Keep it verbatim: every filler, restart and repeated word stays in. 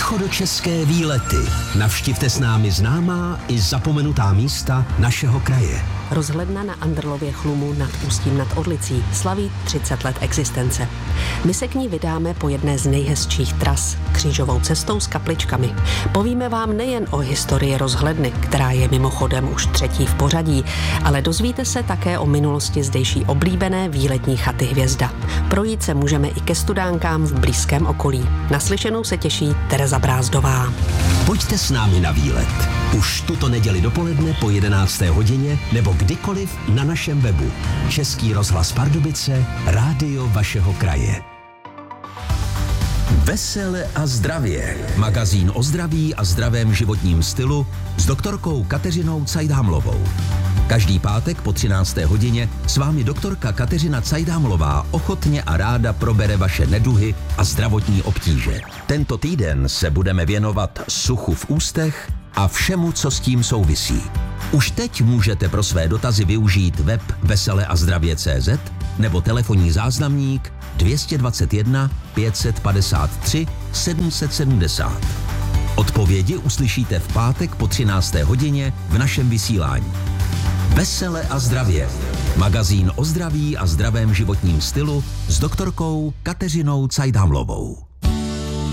Východočeské výlety. Navštivte s námi známá i zapomenutá místa našeho kraje. Rozhledna na Andrlově Chlumu nad Ústím nad Orlicí slaví třicet let existence. My se k ní vydáme po jedné z nejhezčích tras, křížovou cestou s kapličkami. Povíme vám nejen o historii rozhledny, která je mimochodem už třetí v pořadí, ale dozvíte se také o minulosti zdejší oblíbené výletní chaty Hvězda. Projít se můžeme i ke studánkám v blízkém okolí. Naslyšenou se těší Tereza Brázdová. Pojďte s námi na výlet. Už tuto neděli dopoledne po jedenácté hodině nebo kdykoliv na našem webu. Český rozhlas Pardubice, rádio vašeho kraje. Vesele a zdravě. Magazín o zdraví a zdravém životním stylu s doktorkou Kateřinou Cajdhamlovou. Každý pátek po třinácté hodině s vámi doktorka Kateřina Cajdhamlová ochotně a ráda probere vaše neduhy a zdravotní obtíže. Tento týden se budeme věnovat suchu v ústech a všemu, co s tím souvisí. Už teď můžete pro své dotazy využít web vesele a zdravě tečka cé zet nebo telefonní záznamník dvě stě dvacet jedna pět set padesát tři sedm set sedmdesát. Odpovědi uslyšíte v pátek po třinácté hodině v našem vysílání. Vesele a zdravě. Magazín o zdraví a zdravém životním stylu s doktorkou Kateřinou Cajdhamlovou.